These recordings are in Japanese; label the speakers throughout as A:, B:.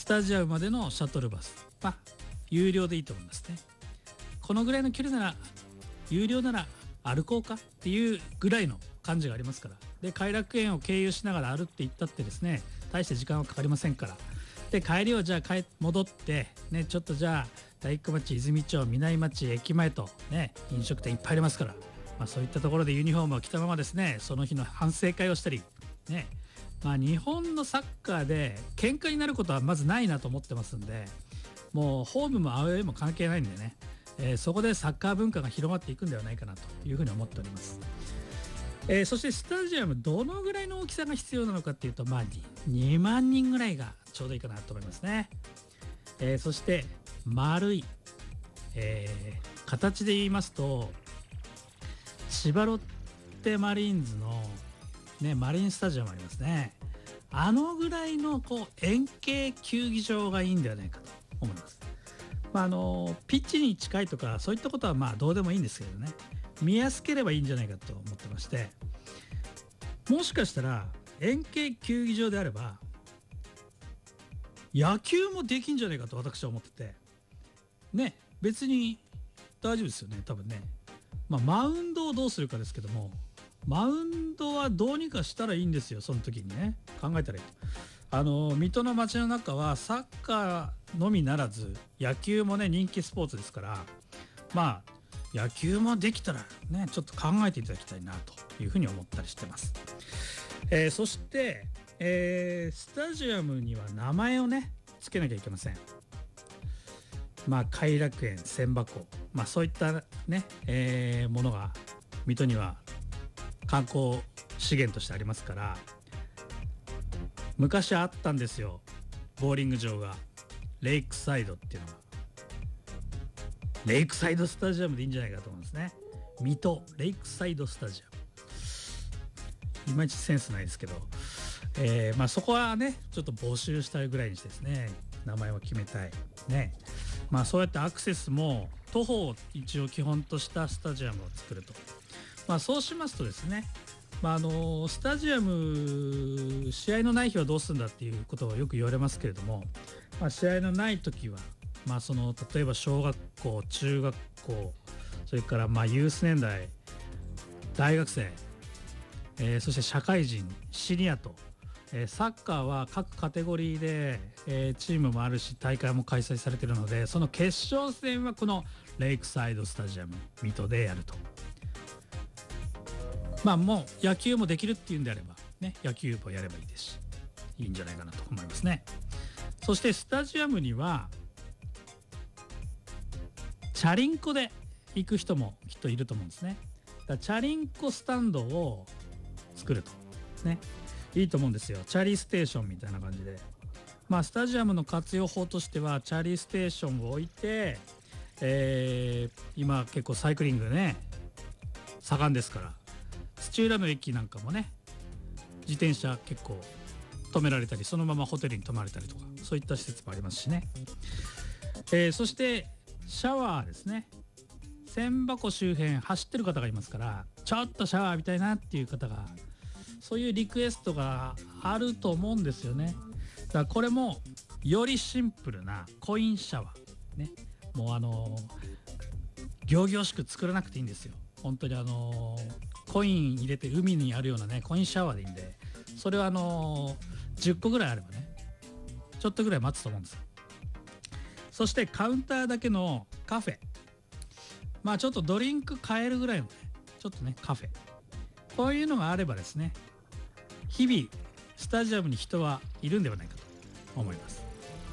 A: タジアムまでのシャトルバス、有料でいいと思いますね。このぐらいの距離なら有料なら歩こうかっていうぐらいの感じがありますから。で、偕楽園を経由しながら歩って行ったってですね、大して時間はかかりませんから。で、帰りはじゃあ戻ってね、ちょっとじゃあ大工町、泉町、南町、駅前とね、飲食店いっぱいありますから、そういったところでユニフォームを着たままですね、その日の反省会をしたりね。日本のサッカーで喧嘩になることはまずないなと思ってますんで、もうホームもアウェーも関係ないんでね、そこでサッカー文化が広がっていくんではないかなというふうに思っております。そしてスタジアムどのぐらいの大きさが必要なのかっていうと、2万人ぐらいがちょうどいいかなと思いますね。そして丸い、形で言いますと千葉ロッテマリーンズのマリンスタジアムありますね。あのぐらいの円形球技場がいいんではないかと思います。ピッチに近いとかそういったことはどうでもいいんですけどね、見やすければいいんじゃないかと思ってまして、もしかしたら円形球技場であれば野球もできんじゃないかと私は思っててね。別に大丈夫ですよね、多分ね。マウンドをどうするかですけども、マウンドはどうにかしたらいいんですよ。その時にね、考えたらいいと。水戸の街の中はサッカーのみならず野球もね人気スポーツですから、野球もできたらねちょっと考えていただきたいなというふうに思ったりしてます。そして、スタジアムには名前をねつけなきゃいけません。偕楽園、千波湖、そういったね、ものが水戸には観光資源としてありますから、昔あったんですよ、ボーリング場がレイクサイドっていうのが。レイクサイドスタジアムでいいんじゃないかと思うんですね。水戸レイクサイドスタジアム、いまいちセンスないですけど、そこはねちょっと募集したいぐらいにしてですね、名前を決めたいね。そうやってアクセスも徒歩を一応基本としたスタジアムを作ると、そうしますとですね、スタジアム試合のない日はどうするんだっていうことをよく言われますけれども、試合のない時は、例えば小学校、中学校、それからユース年代、大学生、そして社会人、シニアと、サッカーは各カテゴリーで、チームもあるし大会も開催されているので、その決勝戦はこのレイクサイドスタジアム水戸でやると。もう野球もできるっていうんであればね、野球もやればいいですし、いいんじゃないかなと思いますね。そしてスタジアムにはチャリンコで行く人もきっといると思うんですね。だからチャリンコスタンドを作るとね、いいと思うんですよ。チャリステーションみたいな感じで、スタジアムの活用法としてはチャリステーションを置いて、今結構サイクリングね盛んですから、土浦の駅なんかもね自転車結構止められたり、そのままホテルに泊まれたりとか、そういった施設もありますしね。そしてシャワーですね。千波湖周辺走ってる方がいますから、ちょっとシャワー浴びたいなっていう方が、そういうリクエストがあると思うんですよね。だからこれもよりシンプルなコインシャワーね、もう仰々しく作らなくていいんですよ。本当にコイン入れて海にあるようなねコインシャワーでいいんで、それは10個ぐらいあればねちょっとぐらい待つと思うんですよ。そしてカウンターだけのカフェ、ちょっとドリンク買えるぐらいのねちょっとねカフェ、こういうのがあればですね、日々スタジアムに人はいるんではないかと思います。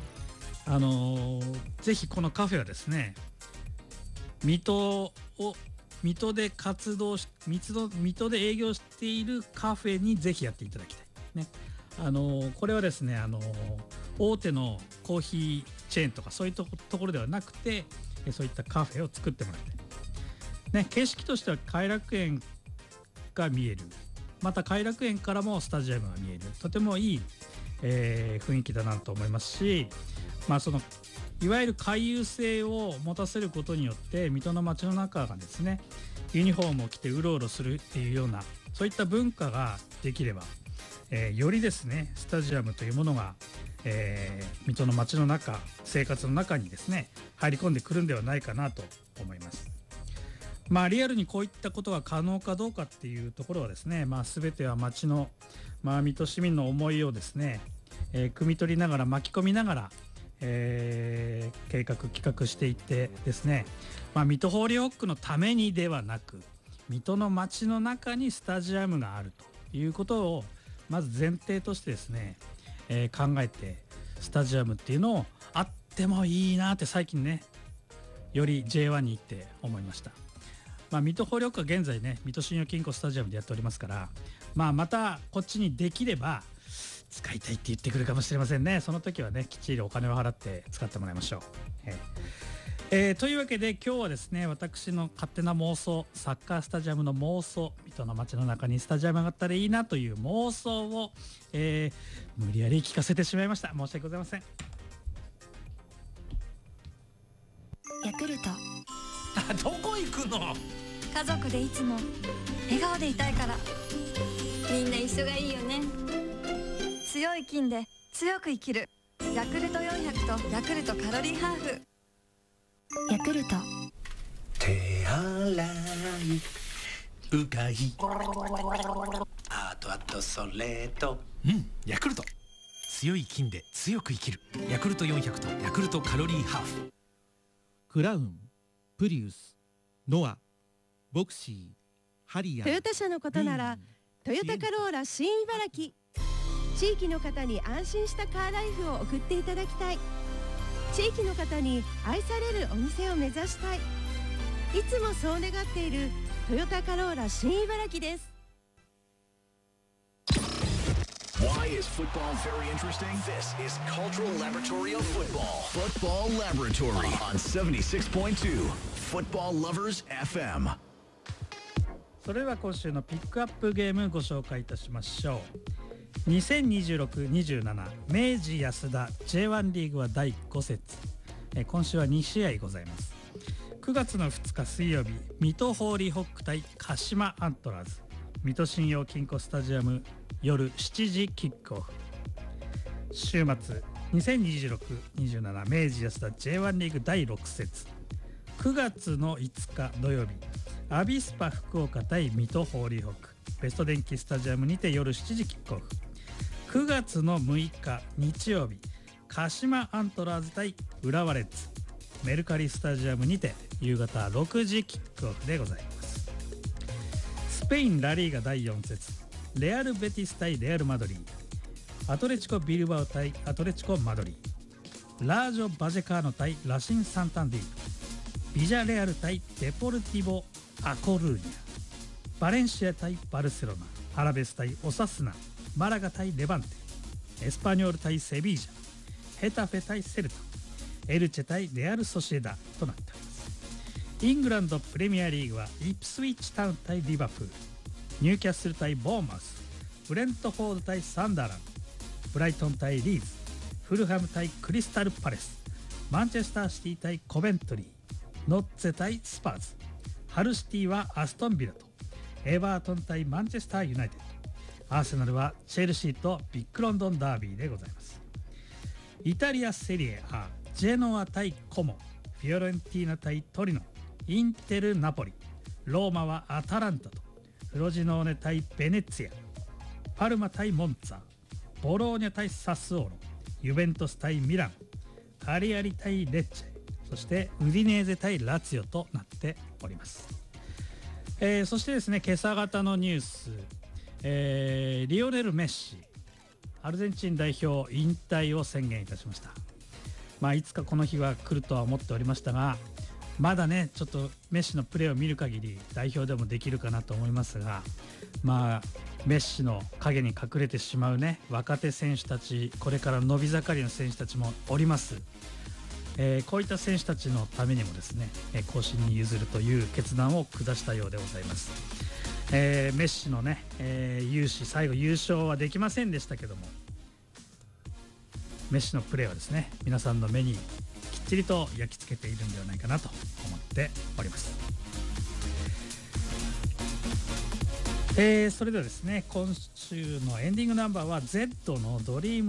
A: ぜひこのカフェはですね、水戸で活動し水戸で営業しているカフェにぜひやっていただきたいね。これはですね、大手のコーヒーチェーンとかそういうところではなくて、そういったカフェを作ってもらいたいね。景色としては偕楽園が見える、また偕楽園からもスタジアムが見える、とてもいい、雰囲気だなと思いますし、そのいわゆる回遊性を持たせることによって水戸の街の中がですね、ユニフォームを着てうろうろするっていうようなそういった文化ができれば、よりですねスタジアムというものが、 水戸の街の中、生活の中にですね入り込んでくるんではないかなと思います。リアルにこういったことが可能かどうかっていうところはですね、全ては街の、水戸市民の思いをですね、汲み取りながら巻き込みながら、計画企画していってですね、水戸ホーリーホックのためにではなく、水戸の街の中にスタジアムがあるということをまず前提としてですね、考えてスタジアムっていうのをあってもいいなって最近ねより J1 に行って思いました。水戸ホーリーホックは現在ね水戸信用金庫スタジアムでやっておりますから、またこっちにできれば使いたいって言ってくるかもしれませんね。その時はねきっちりお金を払って使ってもらいましょう。というわけで今日はですね、私の勝手な妄想、サッカースタジアムの妄想、水戸の街の中にスタジアムがあったらいいなという妄想を、無理やり聞かせてしまいました。申し訳ございません。
B: ヤクルト
C: どこ行くの？
B: 家族でいつも笑顔でいたいから。みんな一緒がいいよね。強い菌で強く生きるヤクルト400とヤクルトカロリーハーフ。ヤクルト
C: 手洗いうがいあとそれとヤクルト強い菌で強く生きるヤクルト400とヤクルトカロリーハーフ。
D: クラウン、プリウス、ノア、ボクシー、ハリアー。
E: トヨタ車のことならトヨタカローラ新茨城。地域の方に安心したカーライフを送っていただきたい。地域の方に愛されるお店を目指したい。いつもそう願っているトヨタカローラ新茨城です。
F: Why is football very interesting? This is Cultural Laboratory of Football. Football Laboratory on 76.2 Football Lovers FM.
A: それでは今週のピックアップゲームご紹介いたしましょう。2026-27明治安田 J1 リーグは第5節、今週は2試合ございます。9月の2日水曜日、水戸ホーリーホック対鹿島アントラーズ、水戸信用金庫スタジアム夜7時キックオフ。週末 2026-27明治安田 J1 リーグ第6節、9月の5日土曜日、アビスパ福岡対水戸ホーリーホック、ベスト電機スタジアムにて夜7時キックオフ。9月の6日日曜日、鹿島アントラーズ対浦和レッズ、メルカリスタジアムにて夕方6時キックオフでございます。スペインラリーガ第4節、レアルベティス対レアルマドリー、アトレチコビルバオ対アトレチコマドリー、ラージョバジェカーノ対ラシンサンタンディール、ビジャレアル対デポルティボアコルーニャ、バレンシア対バルセロナ、アラベス対オサスナ、マラガ対レバンテ、エスパニョール対セビージャ、ヘタフェ対セルタ、エルチェ対レアルソシエダとなっております。イングランドプレミアリーグはイプスウィッチタウン対リバプール、ニューキャッスル対ボーマウス、ブレントフォード対サンダーランド、ブライトン対リーズ、フルハム対クリスタルパレス、マンチェスターシティ対コベントリー、ノッツェ対スパーズ、ハルシティはアストンビラと、エバートン対マンチェスターユナイテッド、アーセナルはチェルシーとビッグロンドンダービーでございます。イタリアセリエ A、 ジェノア対コモ、フィオレンティーナ対トリノ、インテルナポリ、ローマはアタランタと、フロジノーネ対ベネツィア、パルマ対モンツァ、ボローニャ対サスオーロ、ユベントス対ミラン、カリアリ対レッチェ、そしてウディネーゼ対ラツィオとなっております。そしてですね、今朝方のニュース、リオネル・メッシ、アルゼンチン代表引退を宣言いたしました。いつかこの日は来るとは思っておりましたが、まだねちょっとメッシのプレーを見る限り代表でもできるかなと思いますが、メッシの影に隠れてしまうね若手選手たち、これから伸び盛りの選手たちもおります。こういった選手たちのためにもですね、後進に譲るという決断を下したようでございます。メッシのね、勇姿、最後優勝はできませんでしたけども、メッシのプレーはですね皆さんの目にきっちりと焼き付けているんではないかなと思っております。それではですね、今週のエンディングナンバーは Z のドリーム